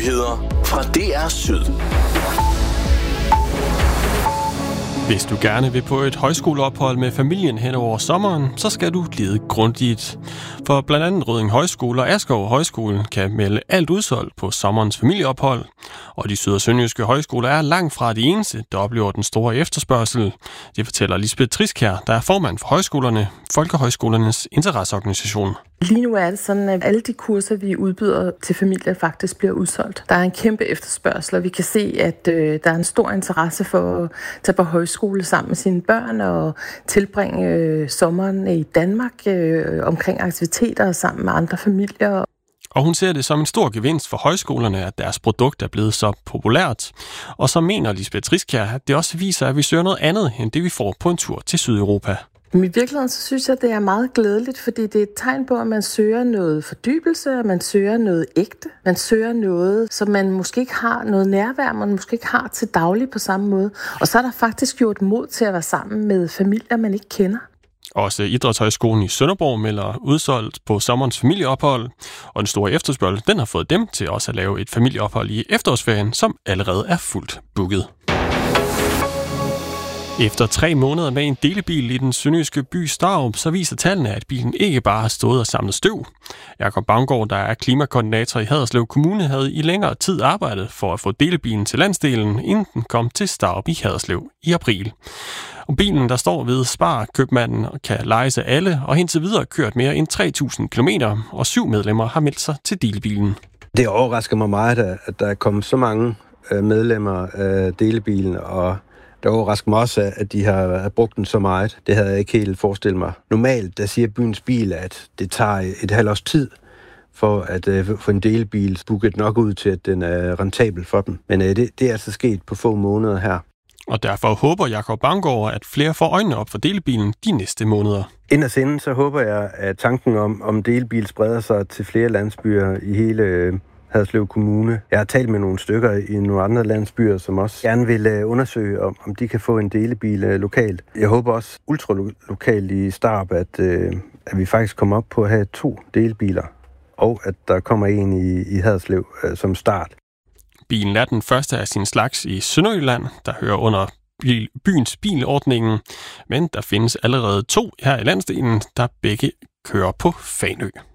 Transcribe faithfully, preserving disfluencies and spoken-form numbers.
Nyheder fra D R Syd. Hvis du gerne vil på et højskoleophold med familien hen over sommeren, så skal du lede grundigt. For blandt andet Rødding Højskole og Askov Højskole kan melde alt udsolgt på sommerens familieophold. Og de syd- og sønderjyske højskoler er langt fra de eneste, der oplever den store efterspørgsel. Det fortæller Lisbeth Triskær, der er formand for højskolerne, Folkehøjskolernes interesseorganisation. Lige nu er det sådan, at alle de kurser, vi udbyder til familier, faktisk bliver udsolgt. Der er en kæmpe efterspørgsel, og vi kan se, at øh, der er en stor interesse for at tage på højskole sammen med sine børn og tilbringe øh, sommeren i Danmark øh, omkring aktiviteter sammen med andre familier. Og hun ser det som en stor gevinst for højskolerne, at deres produkt er blevet så populært. Og så mener Lisbeth Triskær, at det også viser, at vi søger noget andet, end det vi får på en tur til Sydeuropa. I virkeligheden så synes jeg, det er meget glædeligt, fordi det er et tegn på, at man søger noget fordybelse, at man søger noget ægte. Man søger noget, som man måske ikke har, noget nærvær, man måske ikke har til daglig på samme måde. Og så er der faktisk gjort mod til at være sammen med familier, man ikke kender. Også Idrætshøjskolen i Sønderborg melder udsolgt på sommerens familieophold, og den store efterspørgsel, den har fået dem til også at lave et familieophold i efterårsferien, som allerede er fuldt booket. Efter tre måneder med en delebil i den sønderjyske by Starup, så viser tallene, at bilen ikke bare har stået og samlet støv. Jakob Bavngård, der er klimakoordinator i Haderslev Kommune, havde i længere tid arbejdet for at få delebilen til landsdelen, inden den kom til Starup i Haderslev i april. Og bilen, der står ved Spar-købmanden, kan lejes af alle, og indtil videre kørt mere end tre tusind kilometer, og syv medlemmer har meldt sig til delebilen. Det overrasker mig meget, at der er kommet så mange medlemmer af delebilen, og det overrasker mig også, at de har brugt den så meget. Det havde jeg ikke helt forestillet mig. Normalt, der siger byens bil, at det tager et halvt års tid for at uh, få en delebil booket nok ud til, at den er rentabel for dem. Men uh, det, det er altså sket på få måneder her. Og derfor håber Jakob Bavngård, at flere får øjnene op for delebilen de næste måneder. Inderst inden, så håber jeg, at tanken om, om delebil spreder sig til flere landsbyer i hele uh, Haderslev Kommune. Jeg har talt med nogle stykker i nogle andre landsbyer, som også gerne vil undersøge, om, om de kan få en delebil lokalt. Jeg håber også ultralokalt i Starup, at, at vi faktisk kommer op på at have to delebiler, og at der kommer en i, i Haderslev som start. Bilen er den første af sin slags i Sønderjylland, der hører under byens bilordningen, men der findes allerede to her i landsdelen, der begge kører på Fanø.